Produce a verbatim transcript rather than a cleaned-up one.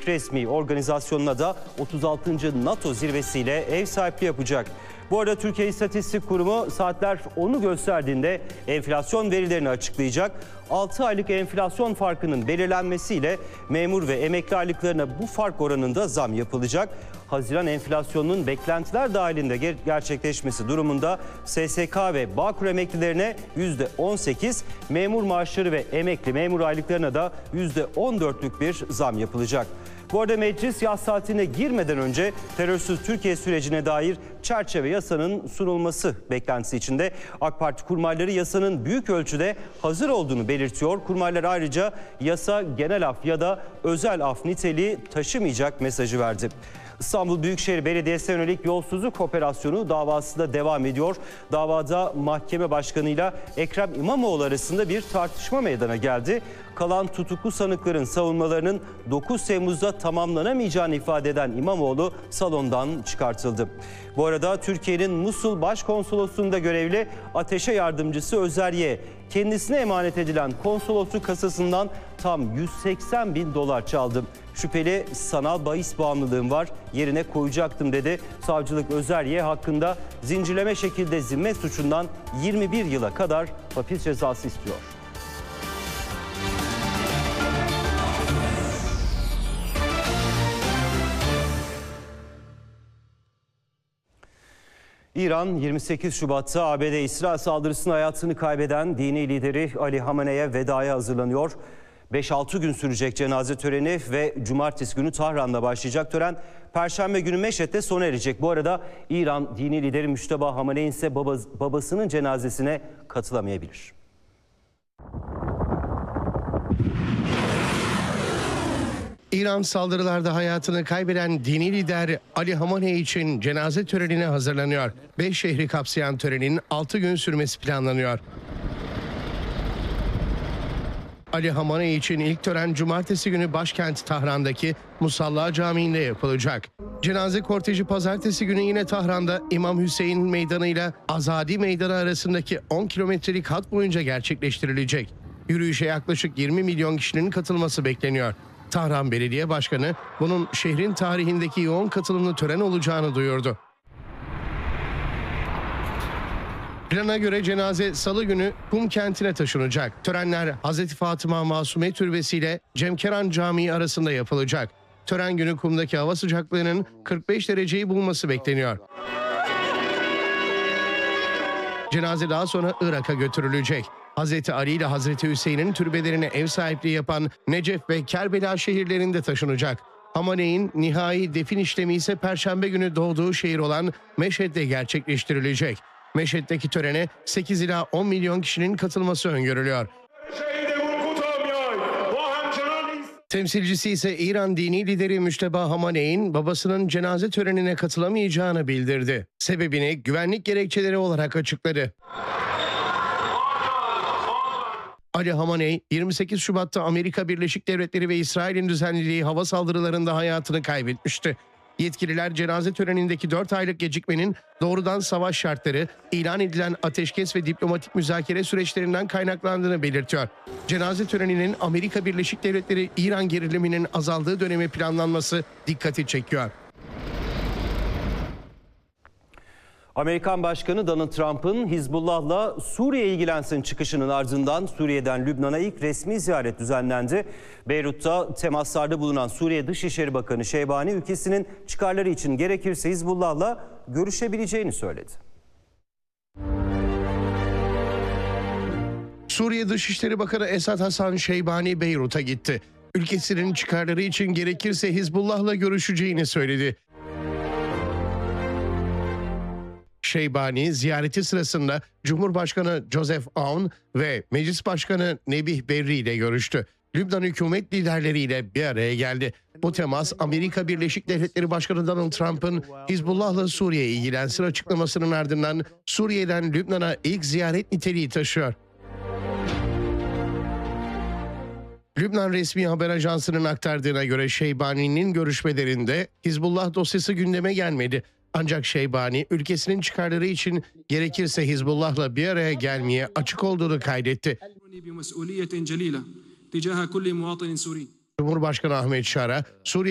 ilk resmi organizasyonuna da otuz altıncı NATO zirvesiyle ev sahipliği yapacak. Bu arada Türkiye İstatistik Kurumu saatler onu gösterdiğinde enflasyon verilerini açıklayacak. altı aylık enflasyon farkının belirlenmesiyle memur ve emekli aylıklarına bu fark oranında zam yapılacak. Haziran enflasyonunun beklentiler dahilinde gerçekleşmesi durumunda S S K ve Bağkur emeklilerine yüzde on sekiz, memur maaşları ve emekli memur aylıklarına da yüzde on dörtlük bir zam yapılacak. Bu arada meclis yaz tatiline girmeden önce terörsüz Türkiye sürecine dair çerçeve yasanın sunulması beklentisi içinde. AK Parti kurmayları yasanın büyük ölçüde hazır olduğunu belirtiyor. Kurmaylar ayrıca yasa genel af ya da özel af niteliği taşımayacak mesajı verdi. İstanbul Büyükşehir Belediyesi'ne yönelik yolsuzluk operasyonu davası da devam ediyor. Davada mahkeme başkanıyla Ekrem İmamoğlu arasında bir tartışma meydana geldi. Kalan tutuklu sanıkların savunmalarının dokuz Temmuz'da tamamlanamayacağını ifade eden İmamoğlu salondan çıkartıldı. Bu arada Türkiye'nin Musul Başkonsolosluğu'nda görevli ateşe yardımcısı Özer Y, kendisine emanet edilen konsolosluk kasasından tam yüz seksen bin dolar çaldı. Şüpheli sanal bahis bağımlılığım var, yerine koyacaktım dedi. Savcılık Özer Y hakkında zincirleme şekilde zimmet suçundan yirmi bir yıla kadar hapis cezası istiyor. İran yirmi sekiz Şubat'ta A B D-İsrail saldırısında hayatını kaybeden dini lideri Ali Hamene'ye vedaya hazırlanıyor. beş altı gün sürecek cenaze töreni ve cumartesi günü Tahran'da başlayacak tören Perşembe günü Meşhed'de sona erecek. Bu arada İran dini lideri Müşteba Hamenei ise babasının cenazesine katılamayabilir. İran saldırılarda hayatını kaybeden dini lider Ali Hamenei için cenaze törenine hazırlanıyor. Beş şehri kapsayan törenin altı gün sürmesi planlanıyor. Ali Hamenei için ilk tören cumartesi günü başkent Tahran'daki Musalla Camii'nde yapılacak. Cenaze korteji pazartesi günü yine Tahran'da İmam Hüseyin Meydanı ile Azadi Meydanı arasındaki on kilometrelik hat boyunca gerçekleştirilecek. Yürüyüşe yaklaşık yirmi milyon kişinin katılması bekleniyor. Tahran Belediye Başkanı bunun şehrin tarihindeki yoğun katılımlı tören olacağını duyurdu. Plana göre cenaze Salı günü Kum kentine taşınacak. Törenler Hazreti Fatıma Masume Türbesi ile Cemkeran Camii arasında yapılacak. Tören günü Kum'daki hava sıcaklığının kırk beş dereceyi bulması bekleniyor. Cenaze daha sonra Irak'a götürülecek. Hazreti Ali ile Hazreti Hüseyin'in türbelerine ev sahipliği yapan Necef ve Kerbela şehirlerinde taşınacak. Hamenei'nin nihai defin işlemi ise Perşembe günü doğduğu şehir olan Meşhed'de gerçekleştirilecek. Meşhed'deki törene sekiz ila on milyon kişinin katılması öngörülüyor. Temsilcisi ise İran dini lideri Müşteba Hamenei'nin babasının cenaze törenine katılamayacağını bildirdi. Sebebini güvenlik gerekçeleri olarak açıkladı. Ali Hamenei yirmi sekiz Şubat'ta Amerika Birleşik Devletleri ve İsrail'in düzenlediği hava saldırılarında hayatını kaybetmişti. Yetkililer cenaze törenindeki dört aylık gecikmenin doğrudan savaş şartları, ilan edilen ateşkes ve diplomatik müzakere süreçlerinden kaynaklandığını belirtiyor. Cenaze töreninin Amerika Birleşik Devletleri İran geriliminin azaldığı dönemi planlanması dikkati çekiyor. Amerikan Başkanı Donald Trump'ın Hizbullah'la Suriye ilgilensin çıkışının ardından Suriye'den Lübnan'a ilk resmi ziyaret düzenlendi. Beyrut'ta temaslarda bulunan Suriye Dışişleri Bakanı Şeybani ülkesinin çıkarları için gerekirse Hizbullah'la görüşebileceğini söyledi. Suriye Dışişleri Bakanı Esad Hasan Şeybani Beyrut'a gitti. Ülkesinin çıkarları için gerekirse Hizbullah'la görüşeceğini söyledi. Şeybani ziyareti sırasında Cumhurbaşkanı Joseph Aoun ve Meclis Başkanı Nebih Berri ile görüştü. Lübnan hükümet liderleriyle bir araya geldi. Bu temas Amerika Birleşik Devletleri Başkanı Donald Trump'ın Hizbullah'la Suriye ilgilensin açıklamasının ardından Suriye'den Lübnan'a ilk ziyaret niteliği taşıyor. Lübnan resmi haber ajansının aktardığına göre Şeybani'nin görüşmelerinde Hizbullah dosyası gündeme gelmedi. Ancak Şeybani ülkesinin çıkarları için gerekirse Hizbullah'la bir araya gelmeye açık olduğunu kaydetti. Cumhurbaşkanı Ahmet Şara, Suriye